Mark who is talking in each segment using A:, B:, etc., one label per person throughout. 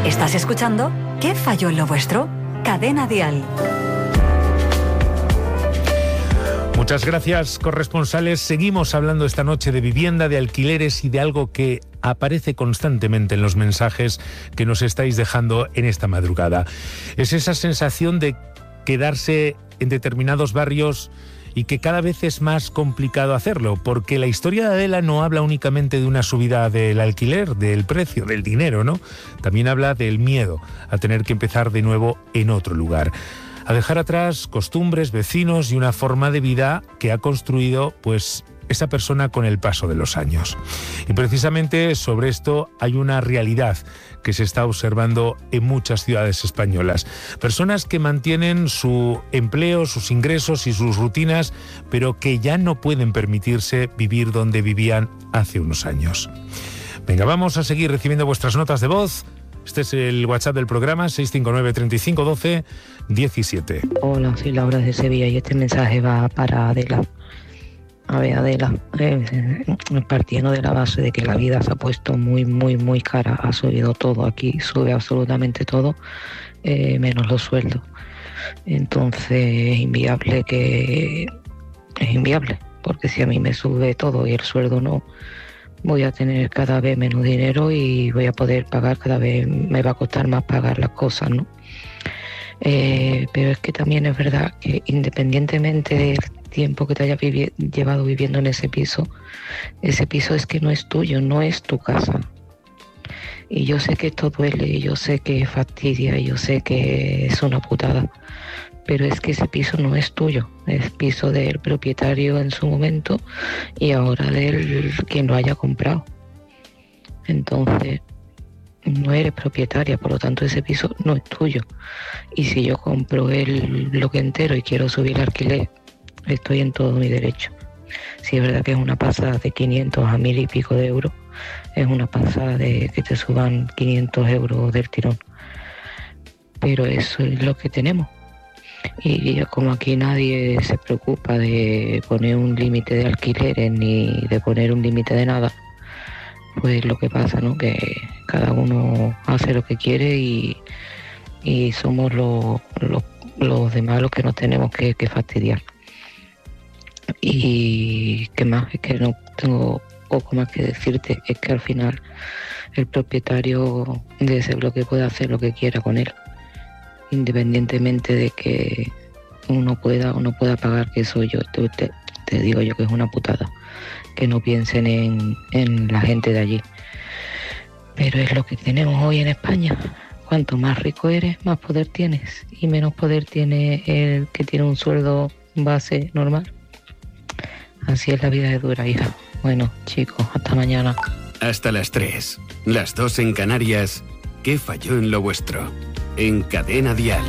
A: ¿Estás escuchando? ¿Qué falló en lo vuestro? Cadena Dial.
B: Muchas gracias, corresponsales. Seguimos hablando esta noche de vivienda, de alquileres y de algo que aparece constantemente en los mensajes que nos estáis dejando en esta madrugada. Es esa sensación de quedarse en determinados barrios y que cada vez es más complicado hacerlo, porque la historia de Adela no habla únicamente de una subida del alquiler, del precio, del dinero, ¿no? También habla del miedo a tener que empezar de nuevo en otro lugar, a dejar atrás costumbres, vecinos y una forma de vida que ha construido, pues, esa persona con el paso de los años. Y precisamente sobre esto hay una realidad que se está observando en muchas ciudades españolas. Personas que mantienen su empleo, sus ingresos y sus rutinas, pero que ya no pueden permitirse vivir donde vivían hace unos años. Venga, vamos a seguir recibiendo vuestras notas de voz. Este es el WhatsApp del programa, 659 35 12 17.
C: Hola, soy Laura de Sevilla y este mensaje va para Adela. A ver, Adela, partiendo de la base de que la vida se ha puesto muy cara, ha subido todo aquí, sube absolutamente todo, menos los sueldos. Entonces es inviable, porque si a mí me sube todo y el sueldo no, voy a tener cada vez menos dinero y voy a poder pagar cada vez, me va a costar más pagar las cosas, ¿no? Pero es que también es verdad que independientemente del tiempo que te hayas llevado viviendo en ese piso es que no es tuyo, no es tu casa. Y yo sé que esto duele, y yo sé que fastidia, y yo sé que es una putada, pero es que ese piso no es tuyo, es piso del propietario en su momento y ahora del quien lo haya comprado. Entonces no eres propietaria, por lo tanto ese piso no es tuyo. Y si yo compro el bloque entero y quiero subir el alquiler, estoy en todo mi derecho. Si es verdad que es una pasada de 500 a 1000 y pico de euros, es una pasada de que te suban 500 euros del tirón. Pero eso es lo que tenemos. Y como aquí nadie se preocupa de poner un límite de alquileres ni de poner un límite de nada, pues lo que pasa, ¿no? Que cada uno hace lo que quiere y somos los demás los que nos tenemos que fastidiar. Y qué más, es que no tengo poco más que decirte, es que al final el propietario de ese bloque puede hacer lo que quiera con él, independientemente de que uno pueda o no pueda pagar, que eso yo te digo yo que es una putada, que no piensen en la gente de allí. Pero es lo que tenemos hoy en España. Cuanto más rico eres, más poder tienes, y menos poder tiene el que tiene un sueldo base normal. Así es la vida de dura, hija. Bueno, chicos, hasta mañana.
D: Hasta las 3, las 2 en Canarias. ¿Qué falló en lo vuestro? En Cadena Dial.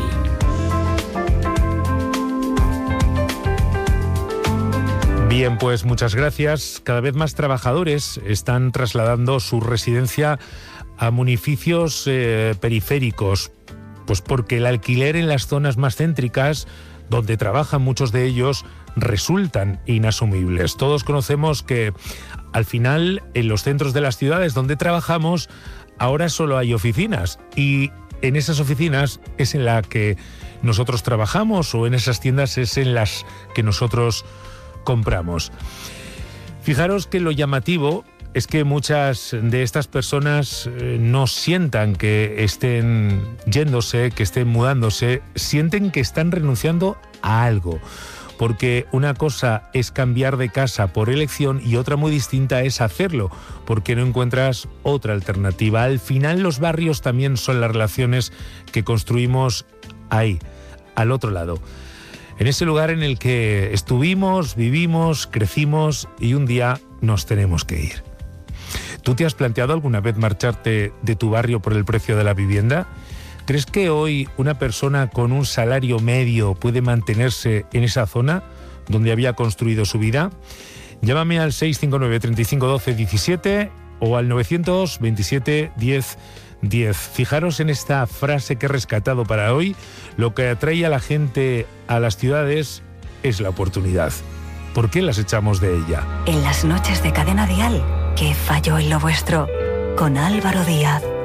B: Bien, pues muchas gracias. Cada vez más trabajadores están trasladando su residencia a municipios periféricos, pues porque el alquiler en las zonas más céntricas, donde trabajan muchos de ellos, resultan inasumibles. Todos conocemos que al final en los centros de las ciudades donde trabajamos ahora solo hay oficinas, y en esas oficinas es en la que nosotros trabajamos, o en esas tiendas es en las que nosotros compramos. Fijaros que lo llamativo es que muchas de estas personas no sientan que estén yéndose, que estén mudándose, sienten que están renunciando a algo. Porque una cosa es cambiar de casa por elección y otra muy distinta es hacerlo, porque no encuentras otra alternativa. Al final los barrios también son las relaciones que construimos ahí, al otro lado. En ese lugar en el que estuvimos, vivimos, crecimos y un día nos tenemos que ir. ¿Tú te has planteado alguna vez marcharte de tu barrio por el precio de la vivienda? ¿Crees que hoy una persona con un salario medio puede mantenerse en esa zona donde había construido su vida? Llámame al 659 35 12 17 o al 927 10 10. Fijaros en esta frase que he rescatado para hoy. Lo que atrae a la gente a las ciudades es la oportunidad. ¿Por qué las echamos de ella?
A: En las noches de Cadena Dial, ¿qué falló en lo vuestro? Con Álvaro Díaz.